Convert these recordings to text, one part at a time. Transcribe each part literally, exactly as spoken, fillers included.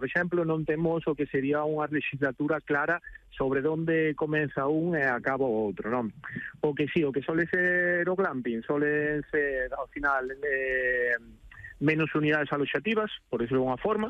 exemplo, non temos o que sería unha legislatura clara sobre onde comeza un e acaba o outro, non? O que sí, o que sole ser o glamping, sole ser, ao final, eh, menos unidades aloxativas, por decirlo de unha forma,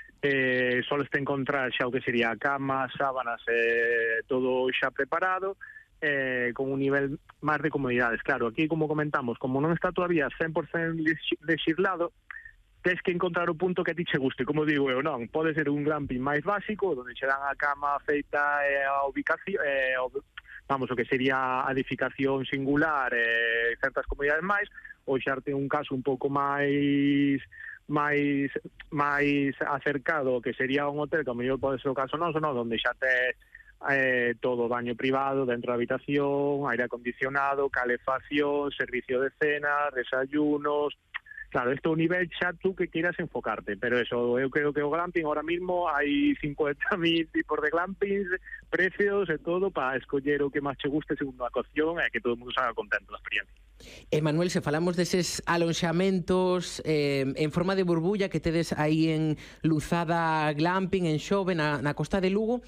eh, só este encontrar xa o que sería camas, sábanas, eh, todo xa preparado, eh, con un nivel máis de comodidades. Claro, aquí, como comentamos, como non está todavía cen por cento legislado, tens que encontrar o punto que a ti che guste, como digo eu, non? Pode ser un glamping máis básico, onde che dan a cama feita e a ubicación, e, vamos, o que sería a edificación singular e certas comodidades máis, ou xa ten un caso un pouco máis máis máis acercado, que sería un hotel, que ao mellor pode ser o caso noso, non? Onde xa tes eh, todo baño privado dentro da habitación, aire acondicionado, calefacción, servicio de cena, desayunos. Claro, isto é un nivel xa tú que queiras enfocarte, pero eso, eu creo que o glamping ahora mismo hai cincuenta mil tipos de glampings, precios e todo para escoller o que máis che guste segundo a ocasión e que todo o mundo salga contento da experiencia. E Manuel, se falamos deses alonxamentos eh, en forma de burbulla que tedes aí en Luzada Glamping, en Xove, na, na costa de Lugo,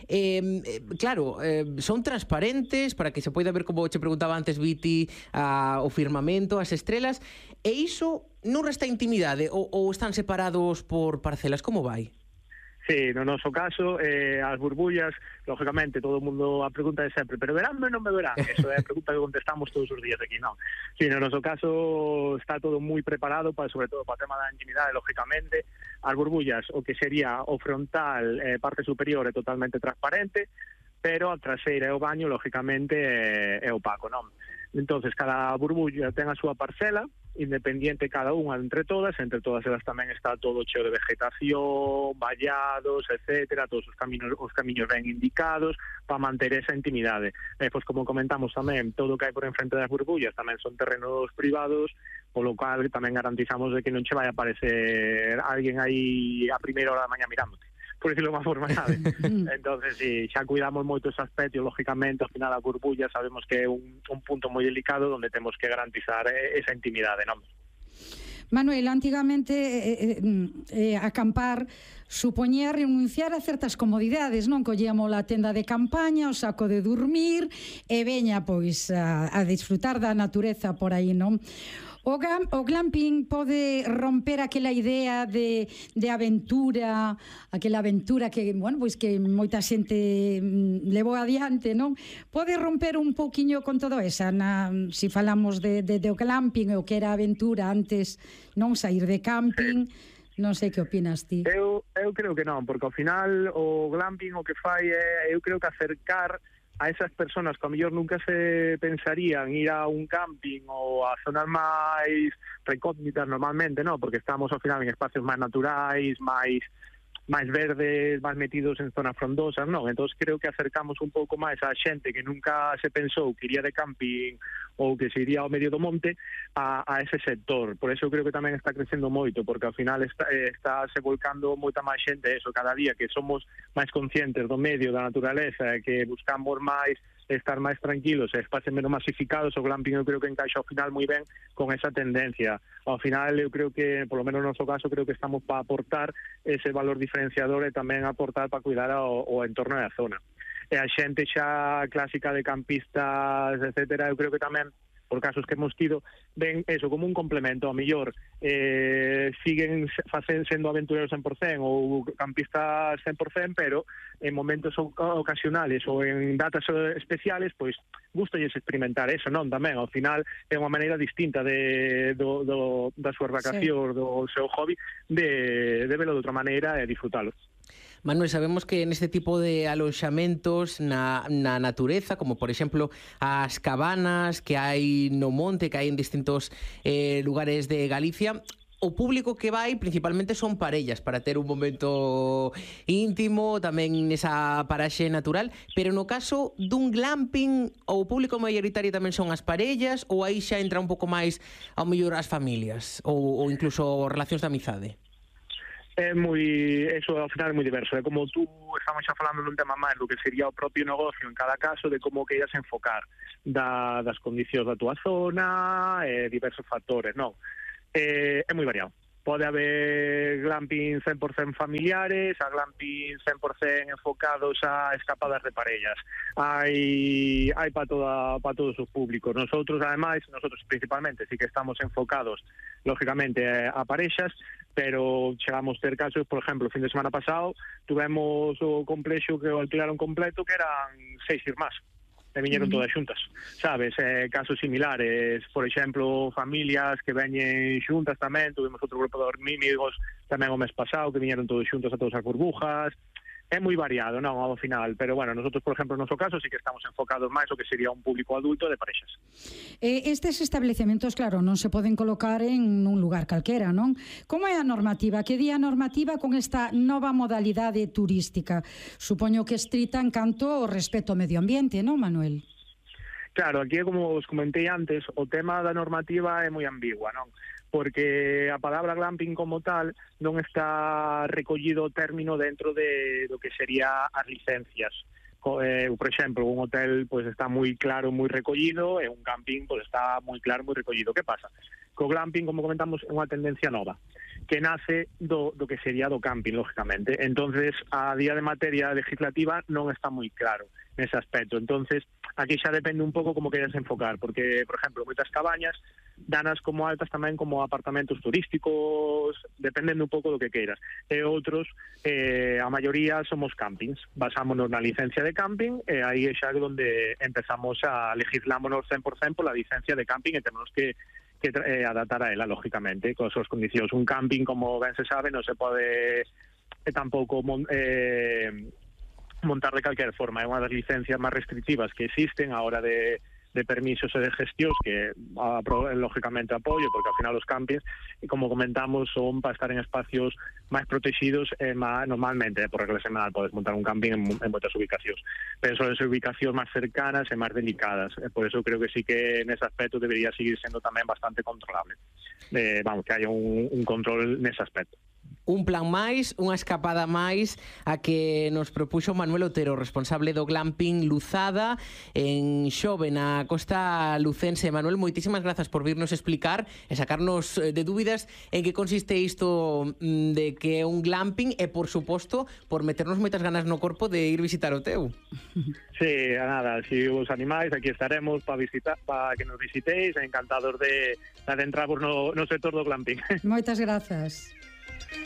eh, claro, eh, son transparentes para que se poida ver, como che preguntaba antes, Viti, a, o firmamento, as estrelas, e iso non resta intimidade ou, ou están separados por parcelas? Como vai? Sí, no noso caso, eh, as burbullas, lógicamente, todo o mundo a pregunta é sempre, pero verán ou non me verán? Eso é a pregunta que contestamos todos os días aquí, non? Sí, no noso caso está todo moi preparado, para, sobre todo para o tema da intimidade, lógicamente. As burbullas, o que sería o frontal, eh, parte superior é totalmente transparente, pero a traseira e o baño, lógicamente, é, é opaco, non? Entonces, cada burbulla ten a súa parcela, independiente cada unha entre todas, entre todas elas tamén está todo cheo de vegetación, vallados, etcétera, todos os camiños, os camiños ben indicados para manter esa intimidade. E, pois, como comentamos tamén, todo o que hai por enfrente das burbullas tamén son terrenos privados, polo cual tamén garantizamos de que non che vai a aparecer alguén aí a primeira hora da mañá mirándote, por decirlo de unha forma, sabe? Entonces, sí, xa cuidamos moito ese aspecto, lógicamente, ao final a burbulla sabemos que é un, un punto moi delicado onde temos que garantizar esa intimidade, non? Manuel, antigamente eh, eh, acampar supoñía renunciar a certas comodidades, non? Collíamos a tenda de campaña, o saco de dormir e veña, pois, a, a disfrutar da natureza por aí, non? O, gam, o glamping pode romper aquela idea de, de aventura, aquela aventura que, bueno, pois que moita xente levou adiante, non? Pode romper un pouquiño con todo esa, na, si falamos de, de, de o glamping, o que era aventura antes, non sair de camping. Non sei que opinas ti. Eu, eu creo que non, porque ao final o glamping o que fai é, eu creo que acercar a esas personas que ao mellor nunca se pensarían ir a un camping ou a zonas máis recógnitas normalmente, non? Porque estamos ao final en espacios máis naturais, máis máis verdes, máis metidos en zonas frondosas, non? Entón creo que acercamos un pouco máis a xente que nunca se pensou que iría de camping ou que se iría ao medio do monte a, a ese sector. Por eso creo que tamén está crecendo moito, porque ao final está, está se volcando moita máis xente, eso, cada día que somos máis conscientes do medio, da naturaleza, e que buscamos máis estar máis tranquilos e espacios menos masificados, o glamping eu creo que encaixa ao final moi ben con esa tendencia. Ao final eu creo que, polo menos no noso caso, creo que estamos para aportar ese valor diferenciador e tamén aportar para cuidar o, o entorno da zona. E a xente xa clásica de campistas, etcétera, eu creo que tamén, por casos que hemos tido, ven eso como un complemento. A mellor eh, siguen facen, sendo aventureros cen por cento ou campistas cen por cento, pero en momentos ocasionales ou en datas especiales, pois gústalles experimentar eso, non? Tamén, ao final, é unha maneira distinta de, do, do, das súas vacacións, sí, do seu hobby, de, de verlo de outra maneira e disfrutalo. Manuel, sabemos que neste tipo de aloxamentos na, na natureza, como por exemplo as cabanas que hai no monte, que hai en distintos eh, lugares de Galicia, o público que vai principalmente son parellas para ter un momento íntimo, tamén nesa paraxe natural, pero no caso dun glamping, o público maioritario tamén son as parellas, ou aí xa entra un pouco máis ao mellor as familias, ou, ou incluso relacións de amizade? É moi, eso ao final é moi diverso, é como tú estamos xa falando nun tema máis do que sería o propio negocio en cada caso, de como queiras enfocar da, das condicións da túa zona, e diversos factores, non? É, é moi variado, Pode haber glamping cen por cento familiares, a glamping cen por cento enfocados a escapadas de parellas. Hai hai para toda para todos os públicos. Nosotros, ademais, nosotros principalmente sí que estamos enfocados lógicamente a parexas, pero chegamos ter casos, por exemplo, o fin de semana pasado tuvemos o complexo que o alquilaron completo que eran seis irmás. E viñeron todas xuntas, sabes? Eh, casos similares, por exemplo, familias que veñen xuntas tamén, tuvimos outro grupo de dormímigos tamén o mes pasado que viñeron todos xuntos a todas as burbujas. É moi variado, non, ao final, pero bueno, nosotros, por exemplo, no noso caso, sí que estamos enfocados máis o que sería un público adulto de parexas. Eh, estes establecementos, claro, non se poden colocar en un lugar calquera, non? Como é a normativa? Que di a normativa con esta nova modalidade turística? Supoño que estrita en canto ao respeto ao medio ambiente, non, Manuel? Claro, aquí, como os comentei antes, o tema da normativa é moi ambigua, non? Porque a palabra glamping como tal non está recollido o término dentro de do que sería as licencias. Eh, por exemplo, un hotel pois está moi claro, moi recollido, e un camping pois está moi claro, moi recollido. Que pasa? Co glamping, como comentamos, é unha tendencia nova que nace do, do que sería do camping, lógicamente. Entonces, a día de materia legislativa non está moi claro nese aspecto. Entonces, aquí xa depende un pouco como queres enfocar, porque, por exemplo, moitas cabañas danas como altas tamén como apartamentos turísticos, dependendo un pouco do que queiras. E outros, eh, a maioría somos campings. Basámonos na licencia de camping e aí é xa onde empezamos a legislámonos cen por cento pola licencia de camping e temos que que eh, adaptar a ela, lógicamente, con as súas condicións. Un camping, como ben se sabe, non se pode eh, tampouco mon, eh, montar de calquer forma. É unha das licencias máis restrictivas que existen a hora de, de permisos e de gestións que, a, lógicamente, apoio, porque ao final os campings, como comentamos, son para estar en espacios máis protegidos e máis, normalmente, por regla semanal, podes montar un camping en, en moitas ubicacións, pero son ser ubicacións máis cercanas e máis delicadas. E por eso creo que sí que nese aspecto debería seguir sendo tamén bastante controlable. Eh, vamos, que haya un, un control nese aspecto. Un plan máis, unha escapada máis a que nos propuxo Manuel Otero, responsable do glamping Luzada en Xove, na costa lucense. Manuel, moitísimas grazas por virnos explicar e sacarnos de dúbidas en que consiste isto de que é un glamping e, por suposto, por meternos moitas ganas no corpo de ir visitar o teu. Sí, nada, si os animais, aquí estaremos para visitar, para que nos visiteis, encantados de adentrarvos no, no sector do glamping. Moitas grazas.